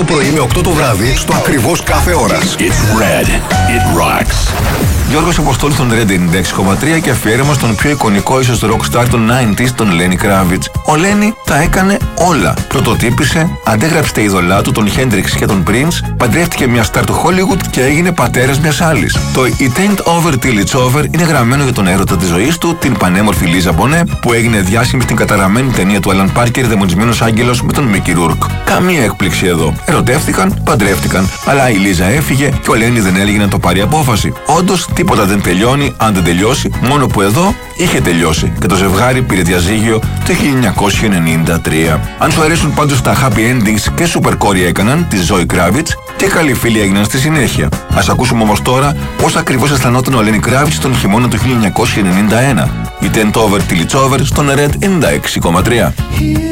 πρωί με 8 το βράδυ στο ακριβώς κάθε ώρας. It's red. It rocks. Γιώργος Αποστόλης των Red 96,3 και αφιέρωμα στον πιο εικονικό ίσως rockstar των 90s, τον Lenny Kravitz. Ο Lenny τα έκανε όλα. Πρωτοτύπησε, αντέγραψε τα είδωλά του, τον Hendrix και τον Prince, παντρεύτηκε μια στάρ του Hollywood και έγινε πατέρας μιας άλλης. Το It Ain't Over Till It's Over είναι γραμμένο για τον έρωτα της ζωής του, την πανέμορφη Λίζα Μπονέ, που έγινε διάσημη στην καταραμένη ταινία του Alan Parker, Δαιμονισμένος Άγγελος, με τον Mickey Rourke. Καμία έκπληξη εδώ. Ερωτεύτηκαν, παντρεύτηκαν, αλλά η Λίζα έφυγε και ο Lenny δεν έλεγε να το πάρει απόφαση. Όντως, τίποτα δεν τελειώνει αν δεν τελειώσει, μόνο που εδώ είχε τελειώσει και το ζευγάρι πήρε διαζύγιο το 1993. Αν σου αρέσουν πάντως τα happy endings και super κόρη έκαναν, τη Zoe Kravitz, και καλοί φίλοι έγιναν στη συνέχεια. Ας ακούσουμε όμως τώρα πώς ακριβώς αισθανόταν ο Lenny Kravitz τον χειμώνα του 1991. It Ain't Over Till It's Over στον Red 96,3.